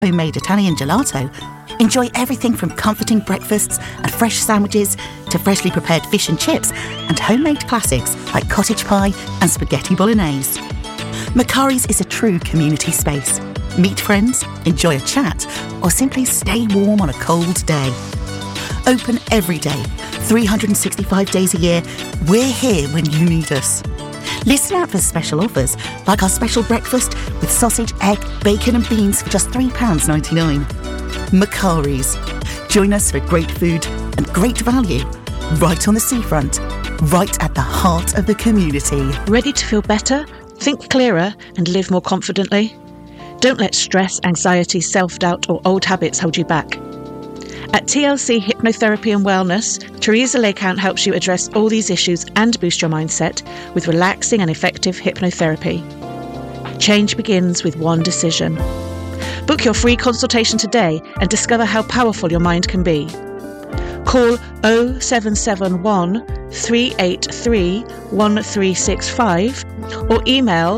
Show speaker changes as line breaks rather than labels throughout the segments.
homemade Italian gelato. Enjoy everything from comforting breakfasts and fresh sandwiches to freshly prepared fish and chips and homemade classics like cottage pie and spaghetti bolognese. Macari's is a true community space. Meet friends, enjoy a chat, or simply stay warm on a cold day. Open every day, 365 days a year. We're here when you need us. Listen out for special offers, like our special breakfast with sausage, egg, bacon and beans for just £3.99. Macari's. Join us for great food and great value. Right on the seafront, right at the heart of the community.
Ready to feel better, think clearer and live more confidently? Don't let stress, anxiety, self-doubt or old habits hold you back. At TLC Hypnotherapy and Wellness, Teresa Lecount helps you address all these issues and boost your mindset with relaxing and effective hypnotherapy. Change begins with one decision. Book your free consultation today and discover how powerful your mind can be. Call 0771 383 1365 or email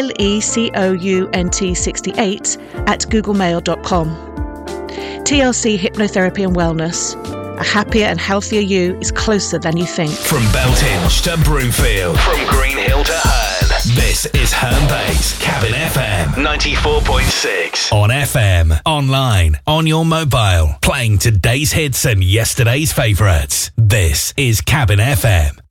lecount68@googlemail.com. TLC Hypnotherapy and Wellness. A happier and healthier you is closer than you think.
From Beltinge to Broomfield, from Green Hill to Herne, this is Herne Bay's Cabin FM 94.6. On FM, online, on your mobile, playing today's hits and yesterday's favourites. This is Cabin FM.